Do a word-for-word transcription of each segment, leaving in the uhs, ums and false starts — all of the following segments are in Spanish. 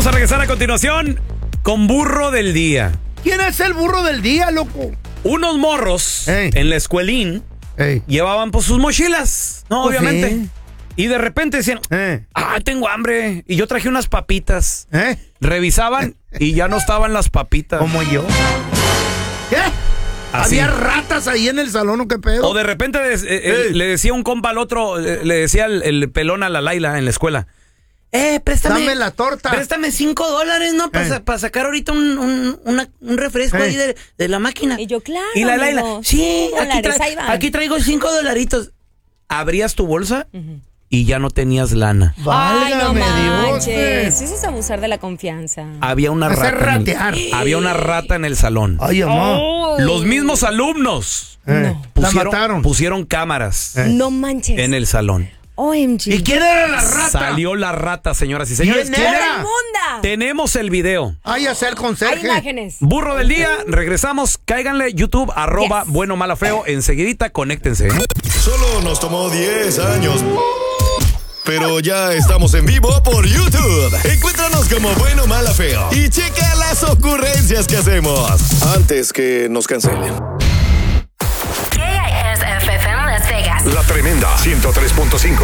Vamos a regresar a continuación con burro del día. ¿Quién es el burro del día, loco? Unos morros Ey. en la escuelín Ey. llevaban pues sus mochilas, ¿no? Pues Obviamente. sí. Y de repente decían, Eh. ah, tengo hambre. Y yo traje unas papitas. ¿Eh? Revisaban y ya no estaban las papitas. Como yo. ¿Qué? Así. ¿Había ratas ahí en el salón o qué pedo? O de repente eh, eh, le decía un compa al otro, eh, le decía el, el pelón a la Laila en la escuela. Eh, préstame. Dame la torta. Préstame cinco dólares, ¿no? Para Eh. sacar ahorita un, un, una- un refresco Eh. ahí de, de la máquina. Y yo, claro, Y la Laila, amigo. sí, Cinco aquí, dólares, tra- ahí van. aquí traigo cinco dolaritos. Abrías tu bolsa y ya no tenías lana. Ay, no Válgame Dios, manches. eh. Eso es abusar de la confianza. Había una Hacer rata. en el- ratear. había una rata en el salón. Ay, amor. Oh. Los mismos alumnos Eh. La pusieron, mataron. pusieron cámaras Eh. No manches. en el salón. O M G. ¿Y quién era la rata? Salió la rata, señoras y señores. ¿Quién era? ¡Raimunda! Tenemos el video. Ay, hacer Hay conserje. imágenes. Burro del día, regresamos. Cáiganle, YouTube, arroba Yes. bueno, mala, feo. Enseguidita, conéctense. Solo nos tomó diez años. Pero ya estamos en vivo por YouTube. Encuéntranos como Bueno, Mala, Feo. Y checa las ocurrencias que hacemos antes que nos cancelen. K I S F M Las Vegas. La Tremenda ciento tres punto cinco.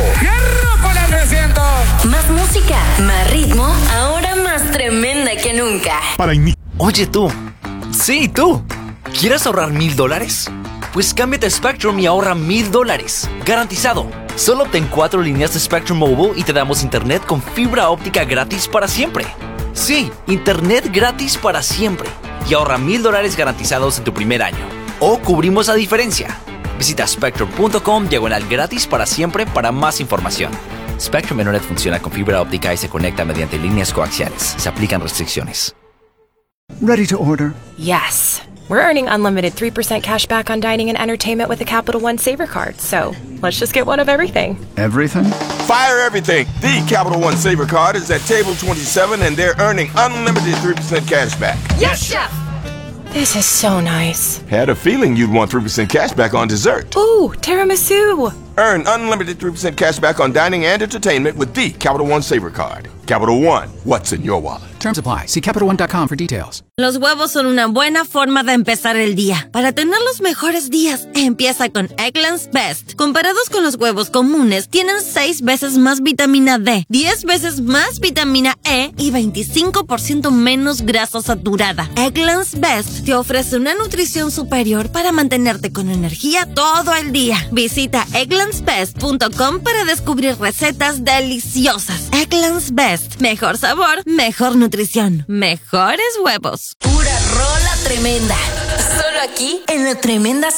Más música, más ritmo, ahora más tremenda que nunca. Para imi- Oye tú, sí tú, ¿quieres ahorrar mil dólares? Pues cámbiate a Spectrum y ahorra mil dólares, garantizado. Solo obtén cuatro líneas de Spectrum Mobile y te damos internet con fibra óptica gratis para siempre. Sí, internet gratis para siempre. Y ahorra mil dólares garantizados en tu primer año. O cubrimos la diferencia. Visita spectrum punto com diagonal gratis para siempre para más información. Spectrum Internet funciona con fibra óptica y se conecta mediante líneas coaxiales. Se aplican restricciones. Ready to order. Yes. We're earning unlimited three percent cash back on dining and entertainment with the Capital One Saver card, so let's just get one of everything. Everything? Fire everything. The Capital One Saver card is at table twenty-seven and they're earning unlimited three percent cash back. Yes, Chef! This is so nice. Had a feeling you'd want three percent cash back on dessert. Ooh, tiramisu! Earn unlimited three percent cash back on dining and entertainment with the Capital One Saver card. Capital One, what's in your wallet? Terms apply. See Capital One dot com for details. Los huevos son una buena forma de empezar el día. Para tener los mejores días, empieza con Eggland's Best. Comparados con los huevos comunes, tienen seis veces más vitamina D, diez veces más vitamina E y veinticinco por ciento menos grasa saturada. Eggland's Best te ofrece una nutrición superior para mantenerte con energía todo el día. Visita egglands best punto com para descubrir recetas deliciosas. Eggland's Best. Mejor sabor, mejor nutrición, mejores huevos. Pura rola tremenda. Solo aquí en La Tremenda